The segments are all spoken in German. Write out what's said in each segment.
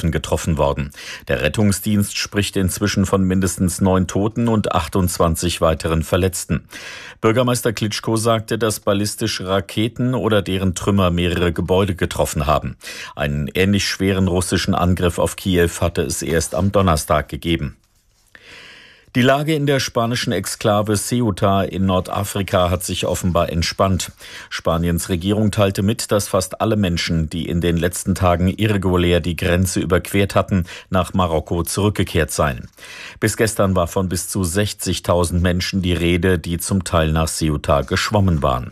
Angriffen getroffen worden. Der Rettungsdienst spricht inzwischen von mindestens 9 Toten und 28 weiteren Verletzten. Bürgermeister Klitschko sagte, dass ballistische Raketen oder deren Trümmer mehrere Gebäude getroffen haben. Einen ähnlich schweren russischen Angriff auf Kiew hatte es erst am Donnerstag gegeben. Die Lage in der spanischen Exklave Ceuta in Nordafrika hat sich offenbar entspannt. Spaniens Regierung teilte mit, dass fast alle Menschen, die in den letzten Tagen irregulär die Grenze überquert hatten, nach Marokko zurückgekehrt seien. Bis gestern war von bis zu 60.000 Menschen die Rede, die zum Teil nach Ceuta geschwommen waren.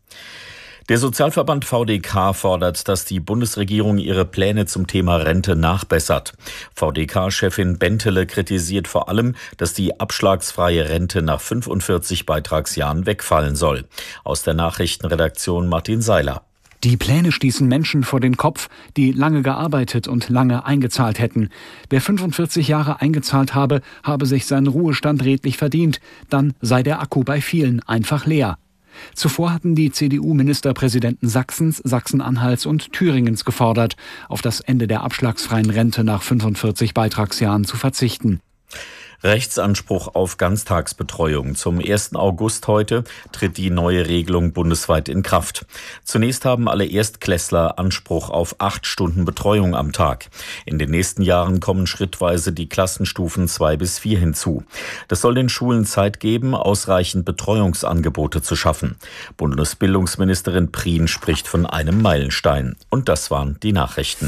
Der Sozialverband VDK fordert, dass die Bundesregierung ihre Pläne zum Thema Rente nachbessert. VDK-Chefin Bentele kritisiert vor allem, dass die abschlagsfreie Rente nach 45 Beitragsjahren wegfallen soll. Aus der Nachrichtenredaktion Martin Seiler. Die Pläne stießen Menschen vor den Kopf, die lange gearbeitet und lange eingezahlt hätten. Wer 45 Jahre eingezahlt habe sich seinen Ruhestand redlich verdient. Dann sei der Akku bei vielen einfach leer. Zuvor hatten die CDU-Ministerpräsidenten Sachsens, Sachsen-Anhalts und Thüringens gefordert, auf das Ende der abschlagsfreien Rente nach 45 Beitragsjahren zu verzichten. Rechtsanspruch auf Ganztagsbetreuung. Zum 1. August heute tritt die neue Regelung bundesweit in Kraft. Zunächst haben alle Erstklässler Anspruch auf 8 Stunden Betreuung am Tag. In den nächsten Jahren kommen schrittweise die Klassenstufen 2 bis 4 hinzu. Das soll den Schulen Zeit geben, ausreichend Betreuungsangebote zu schaffen. Bundesbildungsministerin Prien spricht von einem Meilenstein. Und das waren die Nachrichten.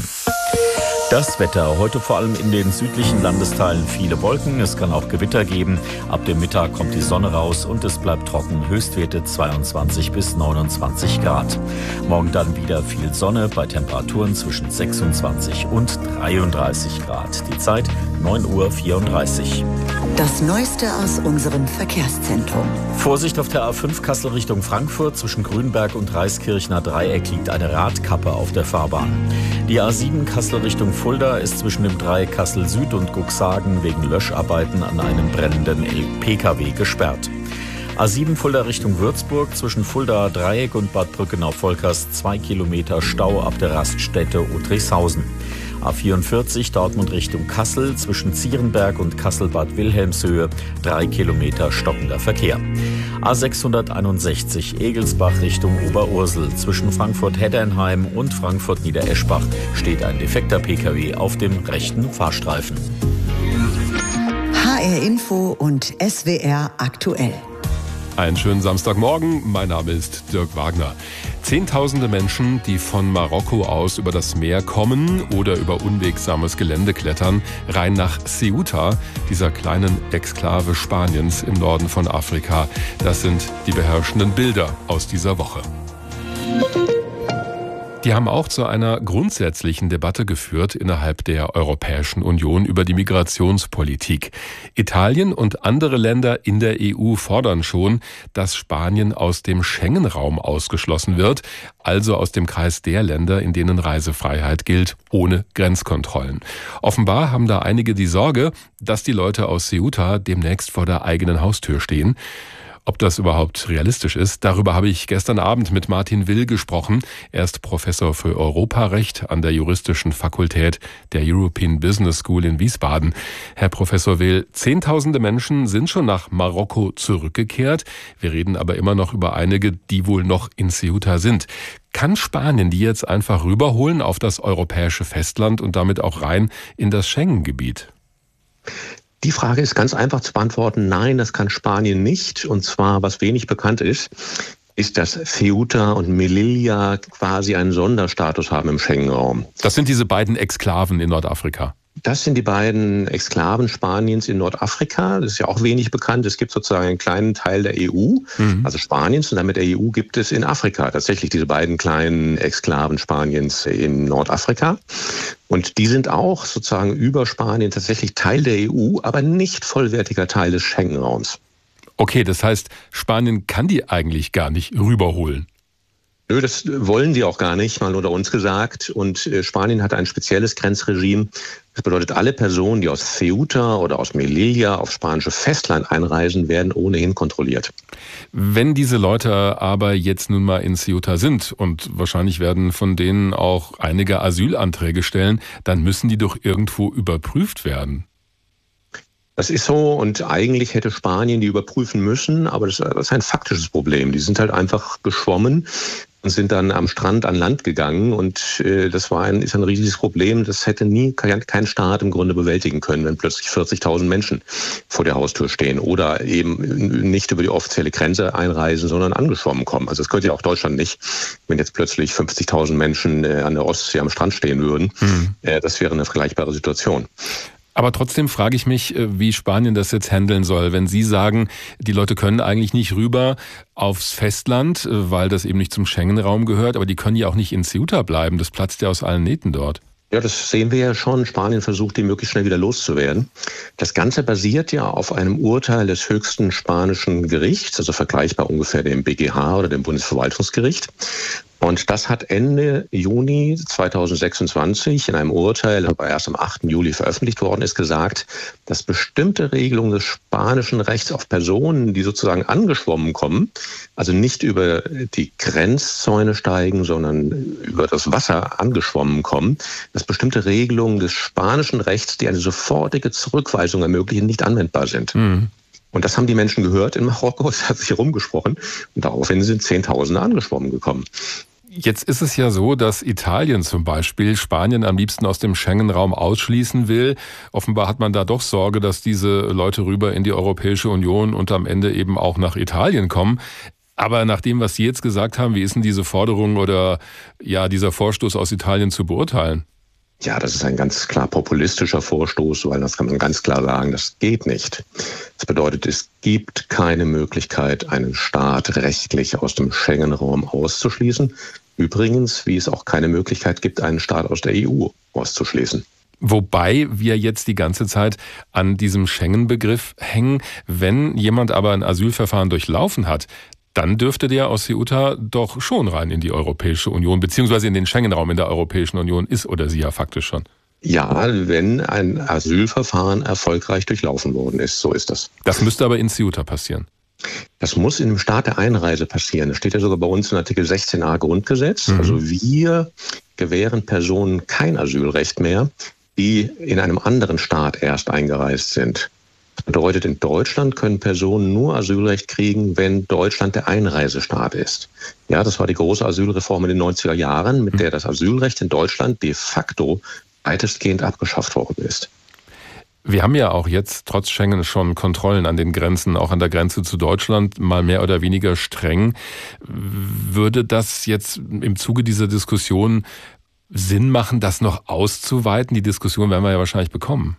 Das Wetter, heute vor allem in den südlichen Landesteilen viele Wolken, es kann auch Gewitter geben. Ab dem Mittag kommt die Sonne raus und es bleibt trocken, Höchstwerte 22 bis 29 Grad. Morgen dann wieder viel Sonne bei Temperaturen zwischen 26 und 33 Grad. Die Zeit 9:34 Uhr. Das Neueste aus unserem Verkehrszentrum. Vorsicht auf der A5 Kassel Richtung Frankfurt. Zwischen Grünberg und Reiskirchner Dreieck liegt eine Radkappe auf der Fahrbahn. Die A7 Kassel Richtung Fulda ist zwischen dem Dreieck Kassel Süd und Cuxhagen wegen Löscharbeiten an einem brennenden Pkw gesperrt. A7 Fulda Richtung Würzburg zwischen Fuldaer Dreieck und Bad Brückenau-Volkers 2 Kilometer Stau ab der Raststätte Udrishausen. A44 Dortmund Richtung Kassel zwischen Zierenberg und Kassel-Bad Wilhelmshöhe 3 Kilometer stockender Verkehr. A661 Egelsbach Richtung Oberursel zwischen Frankfurt-Heddernheim und Frankfurt-Niedereschbach steht ein defekter Pkw auf dem rechten Fahrstreifen. HR Info und SWR aktuell. Einen schönen Samstagmorgen, mein Name ist Dirk Wagner. Zehntausende Menschen, die von Marokko aus über das Meer kommen oder über unwegsames Gelände klettern, rein nach Ceuta, dieser kleinen Exklave Spaniens im Norden von Afrika. Das sind die beherrschenden Bilder aus dieser Woche. Die haben auch zu einer grundsätzlichen Debatte geführt innerhalb der Europäischen Union über die Migrationspolitik. Italien und andere Länder in der EU fordern schon, dass Spanien aus dem Schengen-Raum ausgeschlossen wird, also aus dem Kreis der Länder, in denen Reisefreiheit gilt, ohne Grenzkontrollen. Offenbar haben da einige die Sorge, dass die Leute aus Ceuta demnächst vor der eigenen Haustür stehen. Ob das überhaupt realistisch ist, darüber habe ich gestern Abend mit Martin Will gesprochen. Er ist Professor für Europarecht an der Juristischen Fakultät der European Business School in Wiesbaden. Herr Professor Will, Zehntausende Menschen sind schon nach Marokko zurückgekehrt. Wir reden aber immer noch über einige, die wohl noch in Ceuta sind. Kann Spanien die jetzt einfach rüberholen auf das europäische Festland und damit auch rein in das Schengen-Gebiet? Die Frage ist ganz einfach zu beantworten. Nein, das kann Spanien nicht. Und zwar, was wenig bekannt ist, dass Ceuta und Melilla quasi einen Sonderstatus haben im Schengen-Raum. Das sind diese beiden Exklaven in Nordafrika. Das sind die beiden Exklaven Spaniens in Nordafrika. Das ist ja auch wenig bekannt. Es gibt sozusagen einen kleinen Teil der EU, also Spaniens, und damit der EU gibt es in Afrika tatsächlich diese beiden kleinen Exklaven Spaniens in Nordafrika. Und die sind auch sozusagen über Spanien tatsächlich Teil der EU, aber nicht vollwertiger Teil des Schengen-Raums. Okay, das heißt, Spanien kann die eigentlich gar nicht rüberholen. Nö, das wollen die auch gar nicht, mal unter uns gesagt. Und Spanien hat ein spezielles Grenzregime, Das bedeutet, alle Personen, die aus Ceuta oder aus Melilla aufs spanische Festland einreisen, werden ohnehin kontrolliert. Wenn diese Leute aber jetzt nun mal in Ceuta sind und wahrscheinlich werden von denen auch einige Asylanträge stellen, dann müssen die doch irgendwo überprüft werden. Das ist so und eigentlich hätte Spanien die überprüfen müssen, aber das ist ein faktisches Problem. Die sind halt einfach geschwommen und sind dann am Strand an Land gegangen und das ist ein riesiges Problem. Das hätte kein Staat im Grunde bewältigen können, wenn plötzlich 40.000 Menschen vor der Haustür stehen oder eben nicht über die offizielle Grenze einreisen, sondern angeschwommen kommen. Also das könnte ja auch Deutschland nicht, wenn jetzt plötzlich 50.000 Menschen an der Ostsee am Strand stehen würden. Das wäre eine vergleichbare Situation. Aber trotzdem frage ich mich, wie Spanien das jetzt handeln soll, wenn Sie sagen, die Leute können eigentlich nicht rüber aufs Festland, weil das eben nicht zum Schengen-Raum gehört, aber die können ja auch nicht in Ceuta bleiben. Das platzt ja aus allen Nähten dort. Ja, das sehen wir ja schon. Spanien versucht, die möglichst schnell wieder loszuwerden. Das Ganze basiert ja auf einem Urteil des höchsten spanischen Gerichts, also vergleichbar ungefähr dem BGH oder dem Bundesverwaltungsgericht. Und das hat Ende Juni 2026 in einem Urteil, aber erst am 8. Juli veröffentlicht worden ist, gesagt, dass bestimmte Regelungen des spanischen Rechts auf Personen, die sozusagen angeschwommen kommen, also nicht über die Grenzzäune steigen, sondern über das Wasser angeschwommen kommen, dass bestimmte Regelungen des spanischen Rechts, die eine sofortige Zurückweisung ermöglichen, nicht anwendbar sind. Und das haben die Menschen gehört in Marokko, es hat sich herumgesprochen und daraufhin sind Zehntausende angeschwommen gekommen. Jetzt ist es ja so, dass Italien zum Beispiel Spanien am liebsten aus dem Schengen-Raum ausschließen will. Offenbar hat man da doch Sorge, dass diese Leute rüber in die Europäische Union und am Ende eben auch nach Italien kommen. Aber nach dem, was Sie jetzt gesagt haben, wie ist denn diese Forderung oder ja dieser Vorstoß aus Italien zu beurteilen? Ja, das ist ein ganz klar populistischer Vorstoß, weil das kann man ganz klar sagen, das geht nicht. Das bedeutet, es gibt keine Möglichkeit, einen Staat rechtlich aus dem Schengen-Raum auszuschließen. Übrigens, wie es auch keine Möglichkeit gibt, einen Staat aus der EU auszuschließen. Wobei wir jetzt die ganze Zeit an diesem Schengen-Begriff hängen. Wenn jemand aber ein Asylverfahren durchlaufen hat, dann dürfte der aus Ceuta doch schon rein in die Europäische Union, beziehungsweise in den Schengen-Raum in der Europäischen Union ist oder sie ja faktisch schon. Ja, wenn ein Asylverfahren erfolgreich durchlaufen worden ist, so ist das. Das müsste aber in Ceuta passieren. Das muss in dem Staat der Einreise passieren. Das steht ja sogar bei uns in Artikel 16a Grundgesetz. Also wir gewähren Personen kein Asylrecht mehr, die in einem anderen Staat erst eingereist sind. Das bedeutet, in Deutschland können Personen nur Asylrecht kriegen, wenn Deutschland der Einreisestaat ist. Ja, das war die große Asylreform in den 90er Jahren, mit der das Asylrecht in Deutschland de facto weitestgehend abgeschafft worden ist. Wir haben ja auch jetzt trotz Schengen schon Kontrollen an den Grenzen, auch an der Grenze zu Deutschland, mal mehr oder weniger streng. Würde das jetzt im Zuge dieser Diskussion Sinn machen, das noch auszuweiten? Die Diskussion werden wir ja wahrscheinlich bekommen.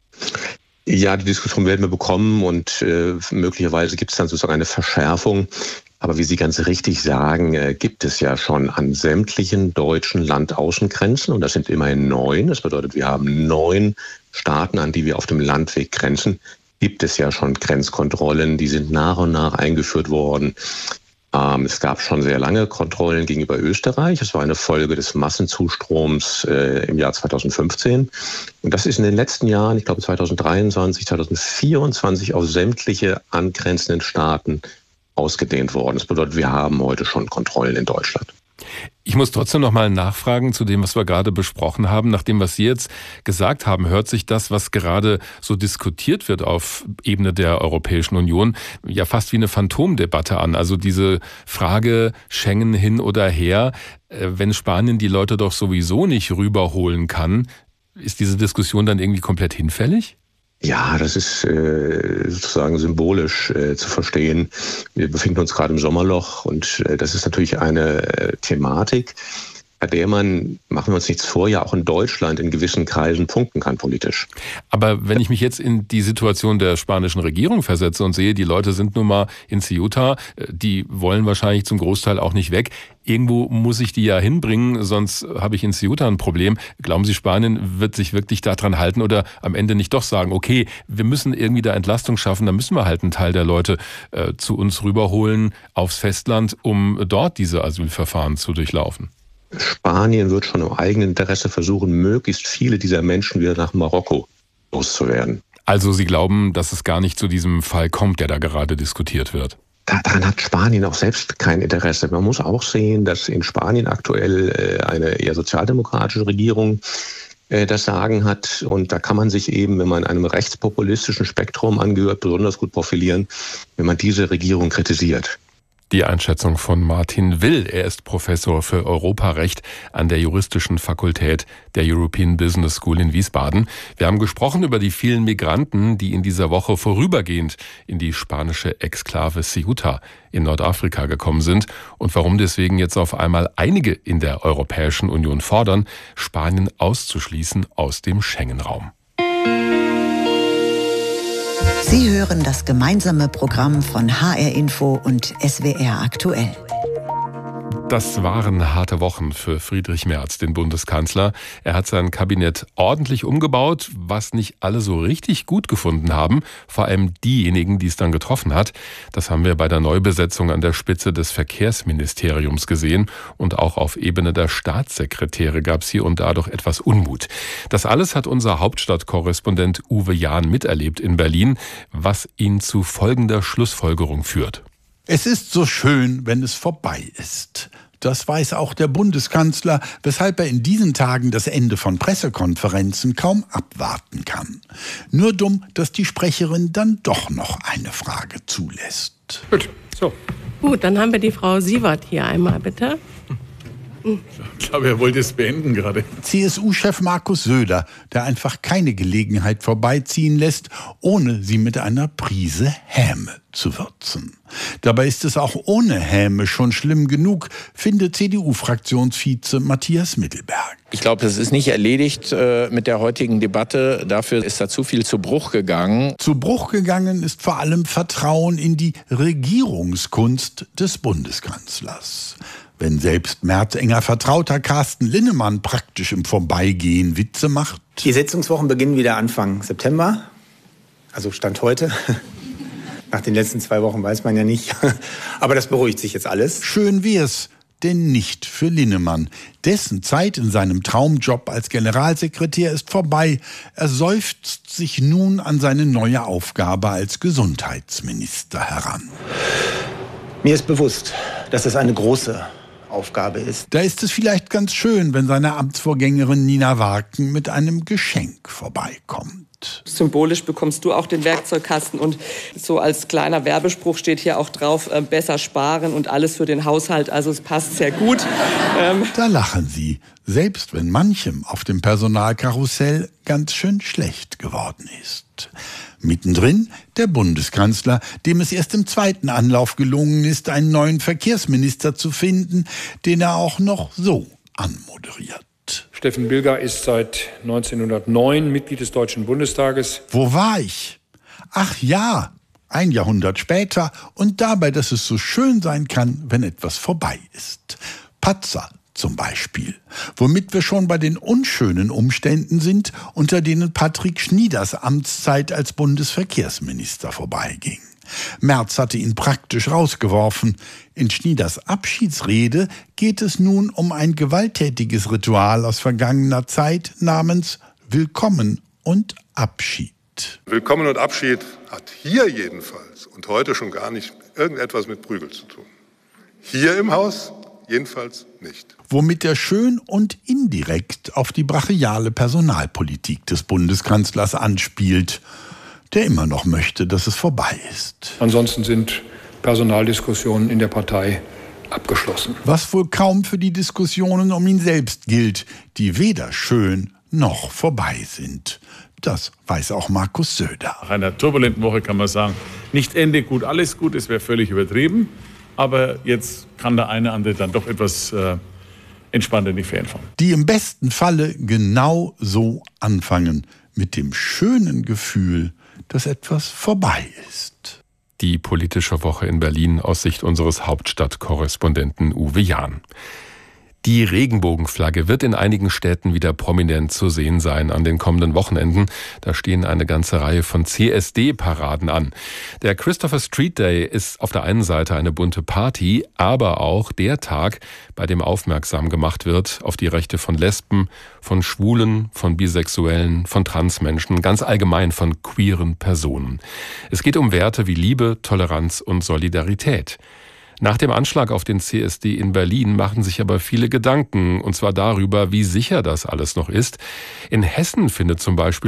Ja, die Diskussion werden wir bekommen und möglicherweise gibt es dann sozusagen eine Verschärfung. Aber wie Sie ganz richtig sagen, gibt es ja schon an sämtlichen deutschen Landaußengrenzen, und das sind immerhin 9, das bedeutet, wir haben 9 Staaten, an die wir auf dem Landweg grenzen, gibt es ja schon Grenzkontrollen, die sind nach und nach eingeführt worden. Es gab schon sehr lange Kontrollen gegenüber Österreich. Es war eine Folge des Massenzustroms im Jahr 2015. Und das ist in den letzten Jahren, ich glaube 2023, 2024, auf sämtliche angrenzenden Staaten ausgedehnt worden. Das bedeutet, wir haben heute schon Kontrollen in Deutschland. Ich muss trotzdem noch mal nachfragen zu dem, was wir gerade besprochen haben. Nach dem, was Sie jetzt gesagt haben, hört sich das, was gerade so diskutiert wird auf Ebene der Europäischen Union, ja fast wie eine Phantomdebatte an. Also diese Frage Schengen hin oder her, wenn Spanien die Leute doch sowieso nicht rüberholen kann, ist diese Diskussion dann irgendwie komplett hinfällig? Ja, das ist sozusagen symbolisch zu verstehen. Wir befinden uns gerade im Sommerloch und das ist natürlich eine Thematik, bei der man, machen wir uns nichts vor, ja auch in Deutschland in gewissen Kreisen punkten kann politisch. Aber wenn ich mich jetzt in die Situation der spanischen Regierung versetze und sehe, die Leute sind nun mal in Ceuta, die wollen wahrscheinlich zum Großteil auch nicht weg. Irgendwo muss ich die ja hinbringen, sonst habe ich in Ceuta ein Problem. Glauben Sie, Spanien wird sich wirklich daran halten oder am Ende nicht doch sagen, okay, wir müssen irgendwie da Entlastung schaffen, dann müssen wir halt einen Teil der Leute zu uns rüberholen aufs Festland, um dort diese Asylverfahren zu durchlaufen? Spanien wird schon im eigenen Interesse versuchen, möglichst viele dieser Menschen wieder nach Marokko loszuwerden. Also Sie glauben, dass es gar nicht zu diesem Fall kommt, der da gerade diskutiert wird? Daran hat Spanien auch selbst kein Interesse. Man muss auch sehen, dass in Spanien aktuell eine eher sozialdemokratische Regierung das Sagen hat. Und da kann man sich eben, wenn man einem rechtspopulistischen Spektrum angehört, besonders gut profilieren, wenn man diese Regierung kritisiert. Die Einschätzung von Martin Will. Er ist Professor für Europarecht an der Juristischen Fakultät der European Business School in Wiesbaden. Wir haben gesprochen über die vielen Migranten, die in dieser Woche vorübergehend in die spanische Exklave Ceuta in Nordafrika gekommen sind und warum deswegen jetzt auf einmal einige in der Europäischen Union fordern, Spanien auszuschließen aus dem Schengen-Raum. Sie hören das gemeinsame Programm von HR Info und SWR aktuell. Das waren harte Wochen für Friedrich Merz, den Bundeskanzler. Er hat sein Kabinett ordentlich umgebaut, was nicht alle so richtig gut gefunden haben, vor allem diejenigen, die es dann getroffen hat. Das haben wir bei der Neubesetzung an der Spitze des Verkehrsministeriums gesehen und auch auf Ebene der Staatssekretäre gab es hier und da doch etwas Unmut. Das alles hat unser Hauptstadtkorrespondent Uwe Jahn miterlebt in Berlin, was ihn zu folgender Schlussfolgerung führt. Es ist so schön, wenn es vorbei ist. Das weiß auch der Bundeskanzler, weshalb er in diesen Tagen das Ende von Pressekonferenzen kaum abwarten kann. Nur dumm, dass die Sprecherin dann doch noch eine Frage zulässt. Gut, dann haben wir die Frau Siewert hier einmal, bitte. Ich glaube, er wollte es beenden gerade. CSU-Chef Markus Söder, der einfach keine Gelegenheit vorbeiziehen lässt, ohne sie mit einer Prise Häme zu würzen. Dabei ist es auch ohne Häme schon schlimm genug, findet CDU-Fraktionsvize Matthias Mittelberg. Ich glaube, das ist nicht erledigt mit der heutigen Debatte. Dafür ist da zu viel zu Bruch gegangen. Zu Bruch gegangen ist vor allem Vertrauen in die Regierungskunst des Bundeskanzlers. Wenn selbst Merz enger Vertrauter Carsten Linnemann praktisch im Vorbeigehen Witze macht. Die Sitzungswochen beginnen wieder Anfang September, also Stand heute. Nach den letzten 2 Wochen weiß man ja nicht. Aber das beruhigt sich jetzt alles. Schön wär's, denn nicht für Linnemann. Dessen Zeit in seinem Traumjob als Generalsekretär ist vorbei. Er seufzt sich nun an seine neue Aufgabe als Gesundheitsminister heran. Mir ist bewusst, dass es eine große Aufgabe ist. Da ist es vielleicht ganz schön, wenn seine Amtsvorgängerin Nina Warken mit einem Geschenk vorbeikommt. Symbolisch bekommst du auch den Werkzeugkasten und so als kleiner Werbespruch steht hier auch drauf, besser sparen und alles für den Haushalt. Also es passt sehr gut. Da lachen sie, selbst wenn manchem auf dem Personalkarussell ganz schön schlecht geworden ist. Mittendrin der Bundeskanzler, dem es erst im 2. Anlauf gelungen ist, einen neuen Verkehrsminister zu finden, den er auch noch so anmoderiert. Steffen Bilger ist seit 1909 Mitglied des Deutschen Bundestages. Wo war ich? Ach ja, 1 Jahrhundert später und dabei, dass es so schön sein kann, wenn etwas vorbei ist. Patzer zum Beispiel, womit wir schon bei den unschönen Umständen sind, unter denen Patrick Schnieders Amtszeit als Bundesverkehrsminister vorbeiging. Merz hatte ihn praktisch rausgeworfen. In Schnieders Abschiedsrede geht es nun um ein gewalttätiges Ritual aus vergangener Zeit namens Willkommen und Abschied. Willkommen und Abschied hat hier jedenfalls und heute schon gar nicht irgendetwas mit Prügel zu tun. Hier im Haus jedenfalls nicht. Womit er schön und indirekt auf die brachiale Personalpolitik des Bundeskanzlers anspielt, der immer noch möchte, dass es vorbei ist. Ansonsten sind Personaldiskussionen in der Partei abgeschlossen. Was wohl kaum für die Diskussionen um ihn selbst gilt, die weder schön noch vorbei sind. Das weiß auch Markus Söder. Nach einer turbulenten Woche kann man sagen, nicht Ende gut, alles gut, es wäre völlig übertrieben. Aber jetzt kann der eine andere dann doch etwas entspannter in die Ferien fahren. Die im besten Falle genau so anfangen, mit dem schönen Gefühl, dass etwas vorbei ist. Die politische Woche in Berlin aus Sicht unseres Hauptstadtkorrespondenten Uwe Jahn. Die Regenbogenflagge wird in einigen Städten wieder prominent zu sehen sein an den kommenden Wochenenden. Da stehen eine ganze Reihe von CSD-Paraden an. Der Christopher Street Day ist auf der einen Seite eine bunte Party, aber auch der Tag, bei dem aufmerksam gemacht wird auf die Rechte von Lesben, von Schwulen, von Bisexuellen, von Transmenschen, ganz allgemein von queeren Personen. Es geht um Werte wie Liebe, Toleranz und Solidarität. Nach dem Anschlag auf den CSD in Berlin machen sich aber viele Gedanken, und zwar darüber, wie sicher das alles noch ist. In Hessen findet zum Beispiel